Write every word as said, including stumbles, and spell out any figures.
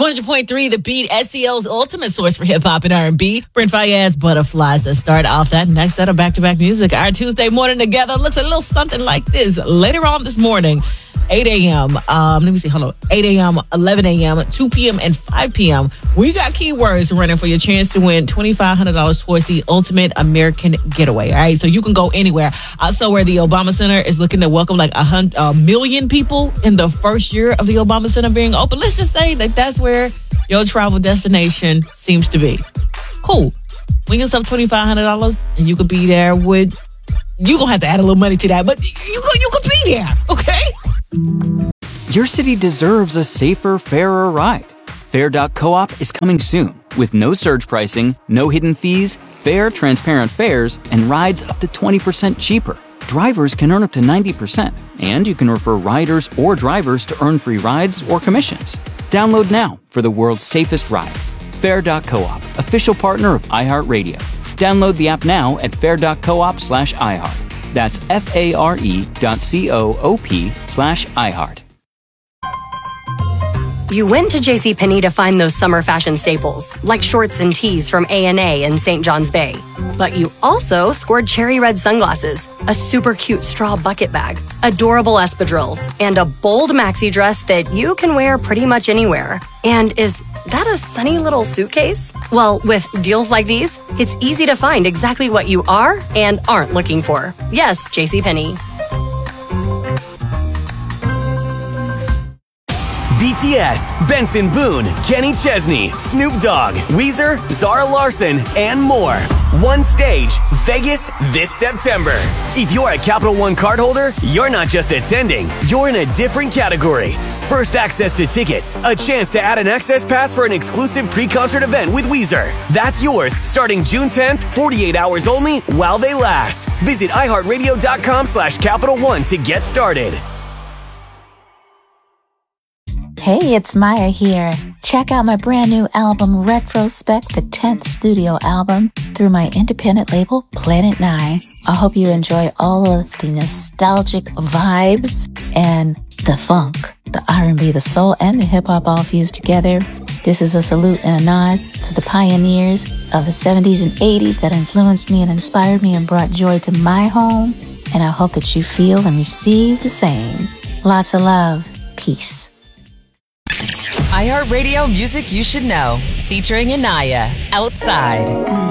one hundred point three The Beat, S E O's ultimate source for hip-hop and R and B. Brent Faiyaz's Butterflies to start off that next set of back-to-back music. Our Tuesday morning together looks a little something like this. Later on this morning, eight a.m., um, let me see, hold on, eight a.m., eleven a.m., two p.m., and five p.m., we got keywords running for your chance to win two thousand five hundred dollars towards the Ultimate American Getaway, all right? So you can go anywhere. Also, where the Obama Center is looking to welcome like a, hundred, a million people in the first year of the Obama Center being open. Let's just say that that's where your travel destination seems to be. Cool. Win yourself two thousand five hundred dollars, and you could be there with, you're going to have to add a little money to that, but you could, you could be there, okay? Your city deserves a safer, fairer ride. Fair dot coop is coming soon with no surge pricing, no hidden fees, fair, transparent fares, and rides up to twenty percent cheaper. Drivers can earn up to ninety percent, and you can refer riders or drivers to earn free rides or commissions. Download now for the world's safest ride. Fair dot coop, official partner of iHeartRadio. Download the app now at fair dot coop slash iHeart. That's F-A-R-E dot C-O-O-P slash iHeart. You went to JCPenney to find those summer fashion staples, like shorts and tees from A and A in Saint John's Bay. But you also scored cherry red sunglasses, a super cute straw bucket bag, adorable espadrilles, and a bold maxi dress that you can wear pretty much anywhere. And is that a sunny little suitcase? Well, with deals like these, it's easy to find exactly what you are and aren't looking for. Yes, JCPenney. B T S, Benson Boone, Kenny Chesney, Snoop Dogg, Weezer, Zara Larson, and more. One stage, Vegas this September. If you're a Capital One cardholder, you're not just attending, you're in a different category. First access to tickets, a chance to add an access pass for an exclusive pre-concert event with Weezer. That's yours starting June tenth, forty-eight hours only while they last. Visit iHeartRadio.com slash Capital One to get started. Hey, it's Maya here. Check out my brand new album, Retrospect, the tenth studio album, through my independent label, Planet Nine. I hope you enjoy all of the nostalgic vibes and the funk, the R and B, the soul, and the hip-hop all fused together. This is a salute and a nod to the pioneers of the seventies and eighties that influenced me and inspired me and brought joy to my home. And I hope that you feel and receive the same. Lots of love. Peace. iHeartRadio Music You Should Know, featuring Anaya, Outside.